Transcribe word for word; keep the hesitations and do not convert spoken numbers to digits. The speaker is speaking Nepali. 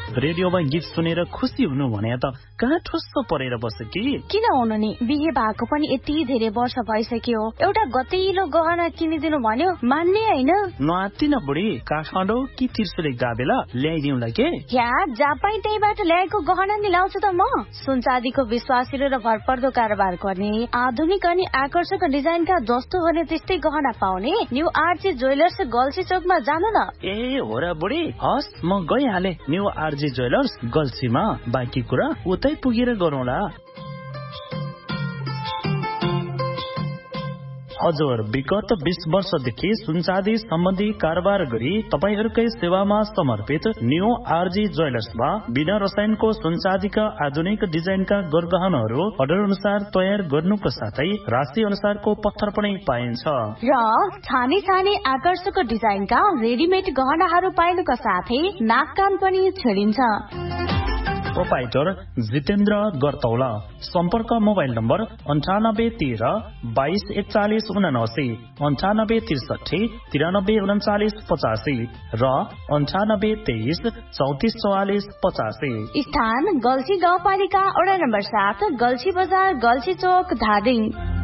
रेडियोमा गीत सुनेर खुसी हुनु भने त कहाँ ठुस्सो परेर बस्यो कि किन हुनु नि बिहे भएको पनि यति धेरै वर्ष भइसक्यो एउटा गतिलो गहना किनिदिनु भन्यो मान्ने हैन नआत्तिन बुढी काठमाडौँ कि त्रिशुले गाबेला ल्याइदिउँला के या जापाई त्यहीबाट ल्याएको गहना नि लाउँछु त म सुनचाँदीको विश्वासिलो र भरपर्दो कारोबार गर्ने आधुनिक अनि आकर्षक डिजाइनका जस्तो भने त्यस्तै गहना पाउने न्यू आरजी ज्वेलर्स गल्छी चोकमा जानु न ए हो र बुढी हस् म गइहाले न्यू आरजी ज्वेलर्स गल्छीमा बाँकी कुरा उतै पुगेर गरौँला हजुर विगत बीस वर्षदेखि सुनचाँदी सम्बन्धी कारोबार गरी तपाईहरूकै सेवामा समर्पित न्यू आरजी ज्वेलर्समा बिना रसायनको सुनचाँदीका आधुनिक डिजाइनका गरगहनाहरू अर्डर अनुसार तयार गर्नुको साथै राशि अनुसारको पत्थर पनि पाइन्छ र छाने छाने आकर्षक डिजाइनका रेडिमेड गहनाहरू पाइनुका साथै नाक कान पनि छेडिन्छ प्रोपाइटर जितेन्द्र गर्तौला सम्पर्क मोबाइल नम्बर अन्ठानब्बे तेह्र बाइस एकचालिस उनासी अन्ठानब्बे त्रिसठी तिरानब्बे उन्चालिस पचासी र अन्ठानब्बे तेइस चौतिस चौवालिस पचासी स्थान गल्छी गाउँपालिका वडा नम्बर सात गल्छी बजार गल्छी चोक धादिङ।